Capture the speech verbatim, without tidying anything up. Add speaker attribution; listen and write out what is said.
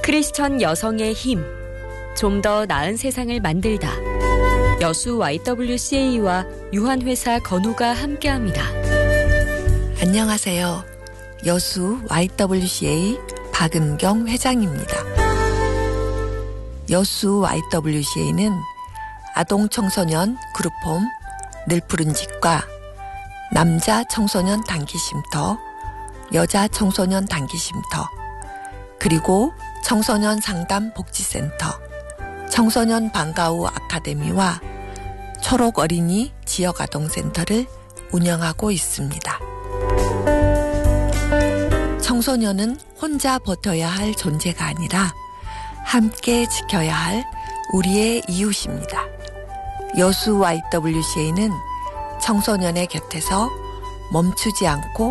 Speaker 1: 크리스천 여성의 힘, 좀 더 나은 세상을 만들다. 여수 와이더블유씨에이와 유한회사 건우가 함께합니다.
Speaker 2: 안녕하세요. 여수 와이더블유씨에이 박은경 회장입니다. 여수 와이더블유씨에이는 아동 청소년 그룹홈 늘푸른 집과 남자 청소년 단기쉼터, 여자 청소년 단기쉼터, 그리고 청소년 상담 복지센터, 청소년 방과후 아카데미와 초록 어린이 지역아동센터를 운영하고 있습니다. 청소년은 혼자 버텨야 할 존재가 아니라 함께 지켜야 할 우리의 이웃입니다. 여수 와이더블유씨에이는 청소년의 곁에서 멈추지 않고